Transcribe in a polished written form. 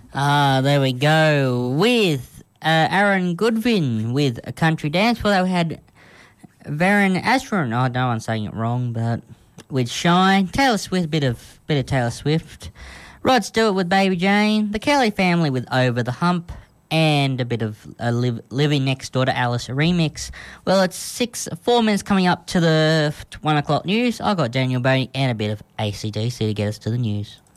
There we go. With Aaron Goodwin with A Country Dance. Well, we had Varen Ashron. Oh, no one's saying it wrong, but with Shine. Taylor Swift, bit of Taylor Swift. Rod Stewart with Baby Jane. The Kelly Family with Over the Hump. And a bit of Living Next Door to Alice, a remix. Well, it's 4 minutes coming up to the 1 o'clock news. I've got Daniel Boney and a bit of AC/DC to get us to the news.